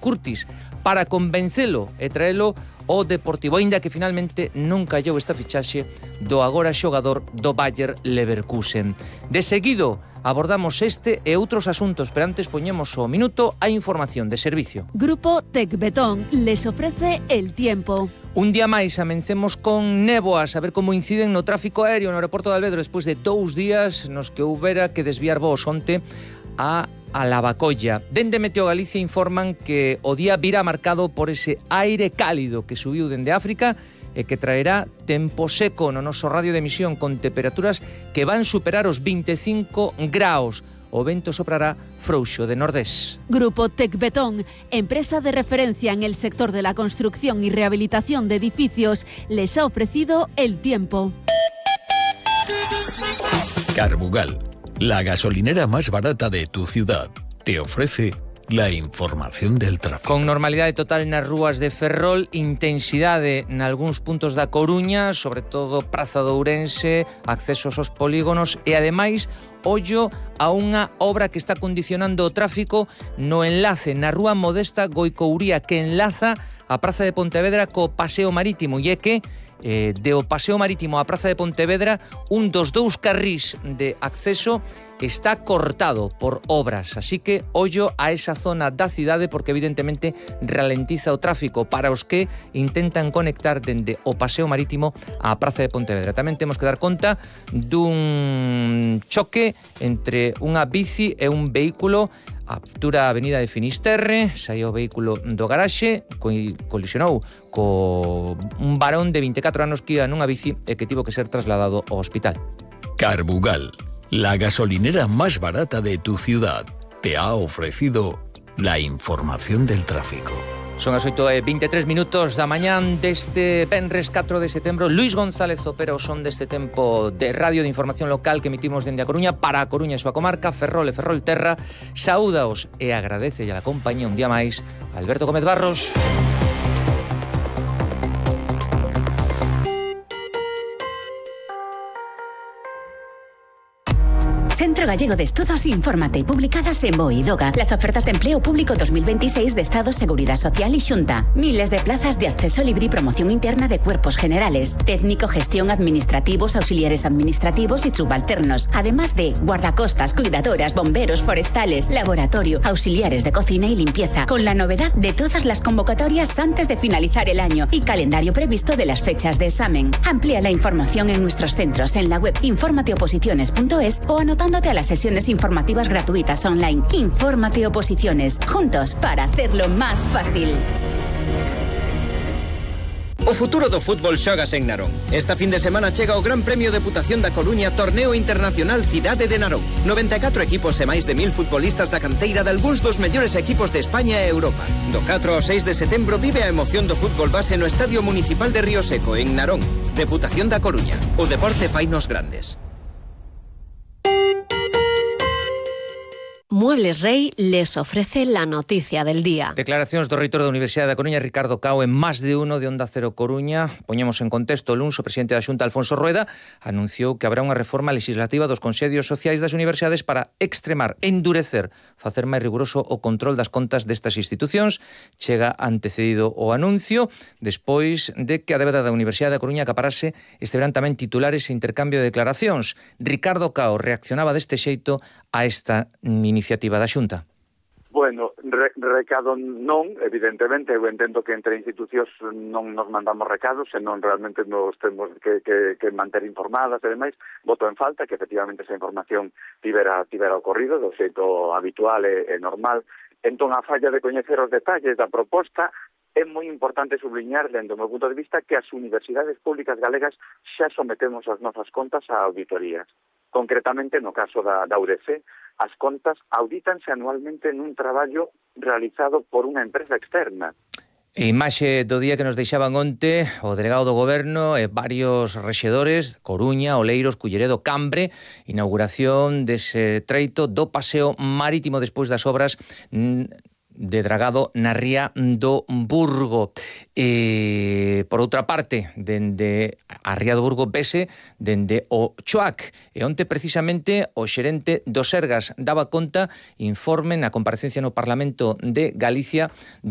Curtis para convencelo e traelo o Deportivo, aínda que finalmente non callou esta fichaxe do agora xogador do Bayer Leverkusen. De seguido abordamos este e outros asuntos, pero antes poñemos o minuto a información de servicio. Grupo Tecbetón les ofrece el tiempo. Un día máis amencemos con néboas, a ver como inciden no tráfico aéreo no aeroporto de Alvedro despois de 2 días nos que houbera que desviar voos onte a Lavacolla. Dende Meteo Galicia informan que o día virá marcado por ese aire cálido que subiu dende África e que traerá tempo seco no noso radio de emisión con temperaturas que van superar os 25 graus. O vento soprará frouxo de nordés. Grupo Tecbetón, empresa de referencia en el sector de la construcción y rehabilitación de edificios, les ha ofrecido el tiempo. Carbugal, la gasolinera más barata de tu ciudad, te ofrece la información del tráfico. Con normalidade total nas rúas de Ferrol, intensidade nalgúns puntos da Coruña, sobre todo Praza de Ourense, accesos aos polígonos e, ademais, ollo a unha obra que está condicionando o tráfico no enlace na rúa Modesta Goicouría, que enlaza a Praza de Pontevedra co Paseo Marítimo, e é que de o Paseo Marítimo á Praza de Pontevedra, un dos 2 carrís de acceso está cortado por obras, así que ollo a esa zona da cidade porque evidentemente ralentiza o tráfico para os que intentan conectar dende o Paseo Marítimo á Praza de Pontevedra. Tamén temos que dar conta dun choque entre unha bici e un vehículo a altura da avenida de Finisterre. Saíu o vehículo do garaxe, colisionou co un varón de 24 anos que ia nunha bici e que tivo que ser trasladado ao hospital. Carbugal, la gasolinera más barata de tu ciudad, te ha ofrecido la información del tráfico. Son as 8:23 da mañán deste venres 4 de setembro. Luis González opera o son deste tempo de radio de información local que emitimos dende a Coruña para a Coruña e súa comarca. Ferrol e Ferrolterra, saúdaos e agradece a compañía un día máis Alberto Gómez Barros. Centro Gallego de Estudos Infórmate, publicadas en BOE y DOGA. Las ofertas de empleo público 2026 de Estado, Seguridad Social y Xunta. Miles de plazas de acceso libre y promoción interna de cuerpos generales. Técnico, gestión, administrativos, auxiliares administrativos y subalternos. Además de guardacostas, cuidadoras, bomberos, forestales, laboratorio, auxiliares de cocina y limpieza. Con la novedad de todas las convocatorias antes de finalizar el año y calendario previsto de las fechas de examen. Amplía la información en nuestros centros en la web informateoposiciones.es o anotándote a las sesiones informativas gratuitas online. Infórmate Oposiciones, juntos para hacerlo más fácil. O futuro do fútbol xógase en Narón. Esta fin de semana chega o Gran Premio Deputación da Coruña Torneo Internacional Cidade de Narón. 94 equipos e máis de 1000 futbolistas da canteira de algúns dos mellores equipos de España e Europa. Do 4 ao 6 de setembro vive a emoción do fútbol base no Estadio Municipal de Río Seco, en Narón. Deputación da Coruña. O deporte fainos grandes. Muebles Rey les ofrece la noticia del día. Declaracións do reitor da Universidade da Coruña, Ricardo Cao, en Más de Uno de Onda Cero Coruña. Poñemos en contexto o luns, o presidente da Xunta, Alfonso Rueda, anunciou que habrá unha reforma legislativa dos consellos sociais das universidades para extremar, endurecer, facer máis riguroso o control das contas destas institucións. Chega antecedido o anuncio despois de que a débeda da Universidade da Coruña acaparase este verán tamén titulares e intercambio de declaracións. Ricardo Cao reaccionaba deste xeito a esta iniciativa da Xunta. Bueno, recado non, evidentemente, eu entendo que entre institucións non nos mandamos recados, senón realmente nos temos que manter informadas e demais. Voto en falta que efectivamente esa información tivera ocorrido do xeito habitual e normal. Entón, a falla de coñecer os detalles da proposta, é moi importante subliñar, dentro do meu punto de vista, que as universidades públicas galegas xa sometemos as nosas contas a auditorías. Concretamente, no caso da UDC, as contas audítanse anualmente nun traballo realizado por unha empresa externa. E imaxe do día que nos deixaban onte o delegado do Goberno e varios rexedores, Coruña, Oleiros, Culleredo, Cambre, inauguración dese treito do paseo marítimo despois das obras de dragado na ría do Burgo. Por outra parte, dende a ría do Burgo vese dende o Choac. E onte precisamente o xerente do Sergas daba conta, informe na comparecencia no Parlamento de Galicia